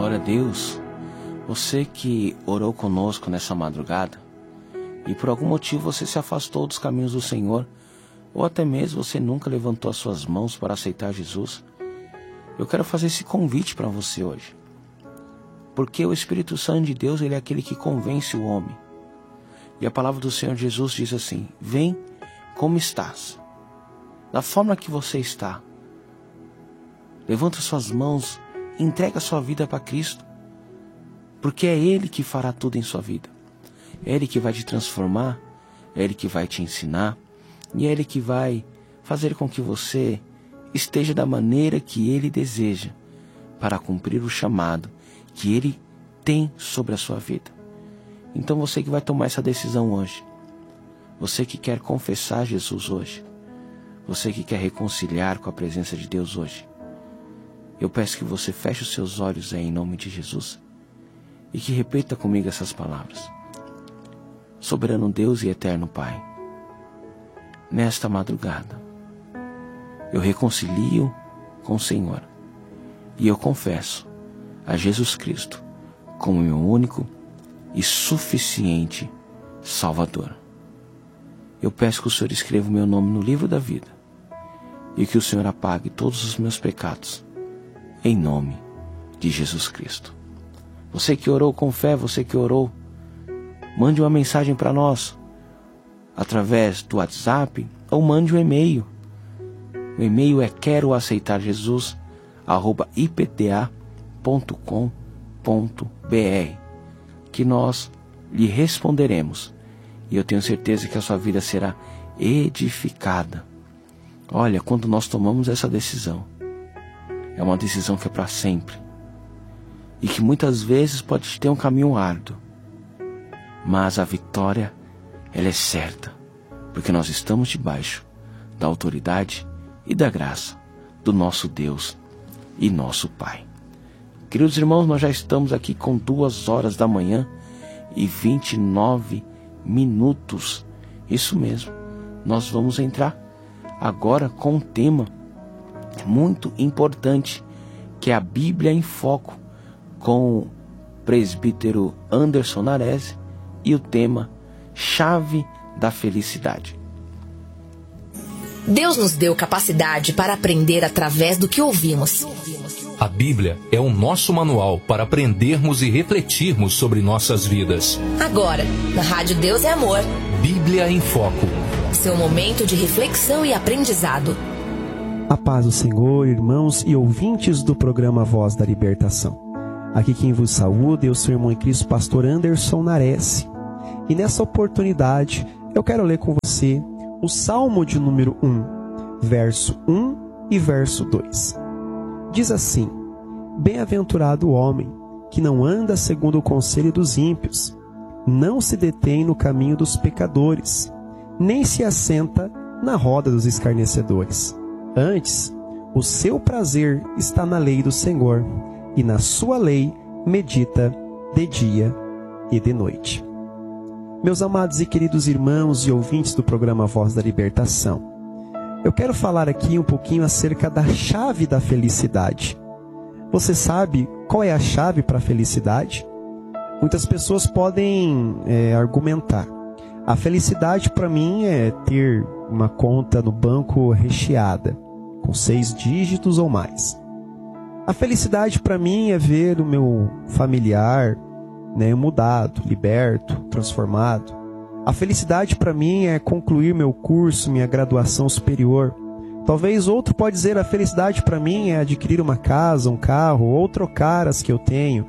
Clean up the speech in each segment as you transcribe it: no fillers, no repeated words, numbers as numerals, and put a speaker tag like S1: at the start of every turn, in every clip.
S1: Glória a Deus. Você que orou conosco nessa madrugada e por algum motivo você se afastou dos caminhos do Senhor, ou até mesmo você nunca levantou as suas mãos para aceitar Jesus, eu quero fazer esse convite para você hoje. Porque o Espírito Santo de Deus, ele é aquele que convence o homem. E a palavra do Senhor Jesus diz assim: vem como estás, da forma que você está. Levanta suas mãos, entrega a sua vida para Cristo, porque é Ele que fará tudo em sua vida. É Ele que vai te transformar, é Ele que vai te ensinar, e é Ele que vai fazer com que você esteja da maneira que Ele deseja, para cumprir o chamado que Ele tem sobre a sua vida. Então você que vai tomar essa decisão hoje, você que quer confessar Jesus hoje, você que quer reconciliar com a presença de Deus hoje, eu peço que você feche os seus olhos aí em nome de Jesus e que repita comigo essas palavras. Soberano Deus e eterno Pai, nesta madrugada eu reconcilio com o Senhor e eu confesso a Jesus Cristo como meu único e suficiente Salvador. Eu peço que o Senhor escreva o meu nome no livro da vida e que o Senhor apague todos os meus pecados, em nome de Jesus Cristo. Você que orou com fé, você que orou, mande uma mensagem para nós, através do WhatsApp, ou mande um e-mail. O e-mail é queroaceitarjesus@ipta.com.br, que nós lhe responderemos. E eu tenho certeza que a sua vida será edificada. Olha, quando nós tomamos essa decisão, é uma decisão que é para sempre. E que muitas vezes pode ter um caminho árduo, mas a vitória, ela é certa, porque nós estamos debaixo da autoridade e da graça do nosso Deus e nosso Pai. Queridos irmãos, nós já estamos aqui com 2 horas da manhã e 29 minutos. Isso mesmo, nós vamos entrar agora com um tema muito importante, que é a Bíblia em Foco, com o presbítero Anderson Nares, e o tema Chave da Felicidade.
S2: Deus nos deu capacidade para aprender através do que ouvimos.
S3: A Bíblia é o nosso manual para aprendermos e refletirmos sobre nossas vidas.
S2: Agora, na Rádio Deus é Amor,
S3: Bíblia em Foco.
S2: seu momento de reflexão e aprendizado.
S4: A paz do Senhor, irmãos e ouvintes do programa Voz da Libertação. Aqui quem vos saúda é o seu irmão em Cristo, pastor Anderson Nares. E nessa oportunidade, eu quero ler com você o Salmo de número 1, verso 1 e verso 2. Diz assim: Bem-aventurado o homem que não anda segundo o conselho dos ímpios, não se detém no caminho dos pecadores, nem se assenta na roda dos escarnecedores. Antes, o seu prazer está na lei do Senhor, e na sua lei medita de dia e de noite. Meus amados e queridos irmãos e ouvintes do programa Voz da Libertação, eu quero falar aqui um pouquinho acerca da chave da felicidade. Você sabe qual é a chave para a felicidade? Muitas pessoas podem argumentar: a felicidade para mim é ter uma conta no banco recheada, com 6 dígitos ou mais. A felicidade para mim é ver o meu familiar, mudado, liberto, transformado. A felicidade para mim é concluir meu curso, minha graduação superior. Talvez outro pode dizer: a felicidade para mim é adquirir uma casa, um carro, ou trocar as que eu tenho.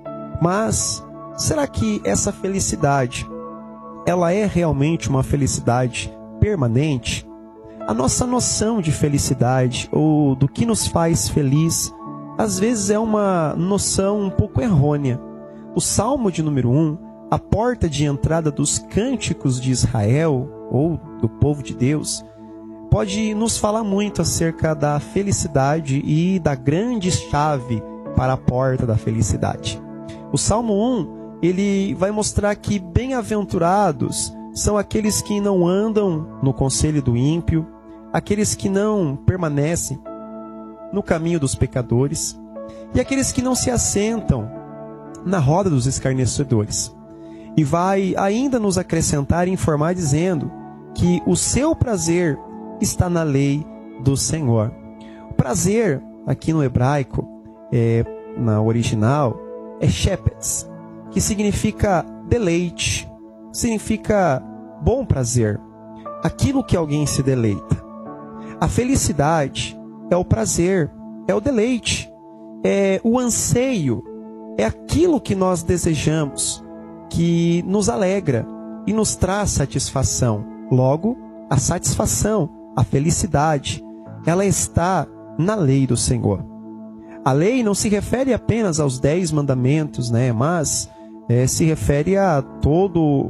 S4: Mas será que essa felicidade, ela é realmente uma felicidade permanente? A nossa noção de felicidade, ou do que nos faz feliz, às vezes é uma noção um pouco errônea. O Salmo de número 1, a porta de entrada dos cânticos de Israel, ou do povo de Deus, pode nos falar muito acerca da felicidade e da grande chave para a porta da felicidade. O Salmo 1, ele vai mostrar que bem-aventurados são aqueles que não andam no conselho do ímpio, aqueles que não permanecem no caminho dos pecadores. e aqueles que não se assentam na roda dos escarnecedores. E vai ainda nos acrescentar e informar dizendo que o seu prazer está na lei do Senhor. O prazer, aqui no hebraico, na original, é shepetz, que significa deleite, significa bom prazer, aquilo que alguém se deleita. A felicidade é o prazer, é o deleite, é o anseio, é aquilo que nós desejamos, que nos alegra e nos traz satisfação. Logo, a satisfação, a felicidade, ela está na lei do Senhor. A lei não se refere apenas aos 10 mandamentos, mas se refere a todo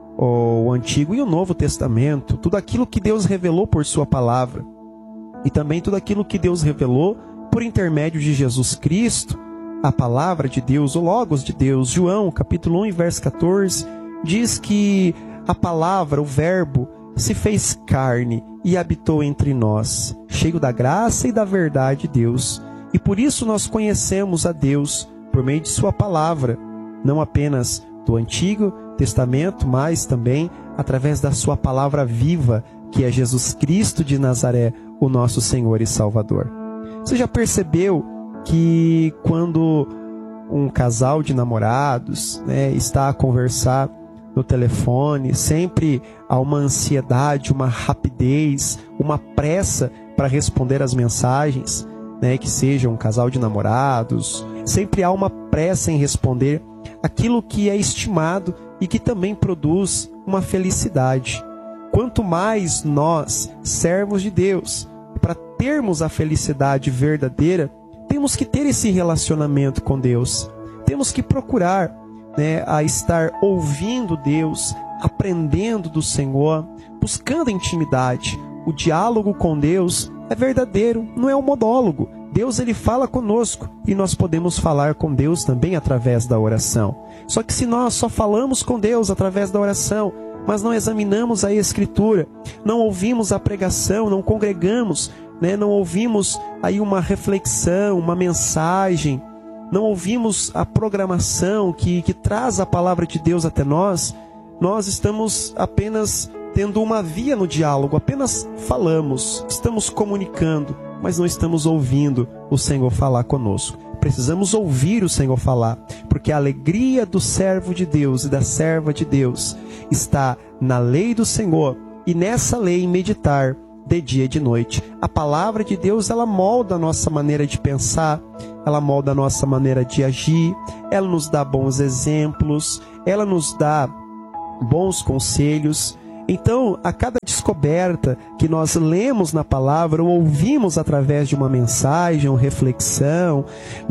S4: o Antigo e o Novo Testamento, tudo aquilo que Deus revelou por sua palavra, e também tudo aquilo que Deus revelou por intermédio de Jesus Cristo, a palavra de Deus, o Logos de Deus. João, capítulo 1, verso 14, diz que a palavra, o verbo, se fez carne e habitou entre nós, cheio da graça e da verdade de Deus. E por isso nós conhecemos a Deus por meio de sua palavra, não apenas do Antigo Testamento, mas também através da sua palavra viva, que é Jesus Cristo de Nazaré, o nosso Senhor e Salvador. Você já percebeu que quando um casal de namorados está a conversar no telefone, sempre há uma ansiedade, uma rapidez, uma pressa para responder as mensagens, que seja um casal de namorados, sempre há uma pressa em responder aquilo que é estimado e que também produz uma felicidade. Quanto mais nós, servos de Deus, para termos a felicidade verdadeira, temos que ter esse relacionamento com Deus. Temos que procurar a estar ouvindo Deus, aprendendo do Senhor, buscando a intimidade. O diálogo com Deus é verdadeiro, não é um monólogo. Deus, ele fala conosco e nós podemos falar com Deus também através da oração. Só que se nós só falamos com Deus através da oração, mas não examinamos a Escritura, não ouvimos a pregação, não congregamos, não ouvimos aí uma reflexão, uma mensagem, não ouvimos a programação que traz a palavra de Deus até nós, nós estamos apenas tendo uma via no diálogo, apenas falamos, estamos comunicando, mas não estamos ouvindo o Senhor falar conosco. Precisamos ouvir o Senhor falar, porque a alegria do servo de Deus e da serva de Deus está na lei do Senhor, e nessa lei meditar de dia e de noite. A palavra de Deus, ela molda a nossa maneira de pensar, ela molda a nossa maneira de agir, ela nos dá bons exemplos, ela nos dá bons conselhos. Então, a cada descoberta que nós lemos na palavra ou ouvimos através de uma mensagem ou reflexão,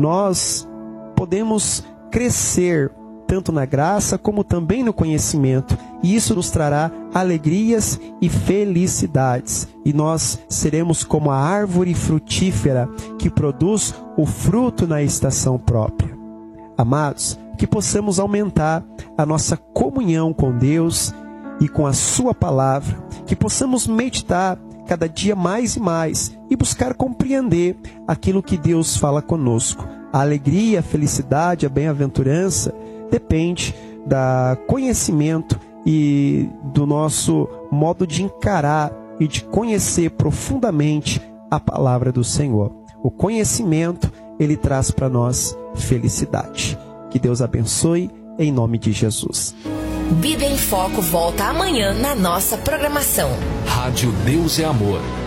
S4: nós podemos crescer tanto na graça como também no conhecimento, e isso nos trará alegrias e felicidades, e nós seremos como a árvore frutífera que produz o fruto na estação própria. Amados, que possamos aumentar a nossa comunhão com Deus e com a sua palavra, que possamos meditar cada dia mais e mais e buscar compreender aquilo que Deus fala conosco. A alegria, a felicidade, a bem-aventurança depende do conhecimento e do nosso modo de encarar e de conhecer profundamente a palavra do Senhor. O conhecimento, ele traz para nós felicidade. Que Deus abençoe em nome de Jesus.
S2: Bíblia em Foco volta amanhã na nossa programação.
S3: Rádio Deus é Amor.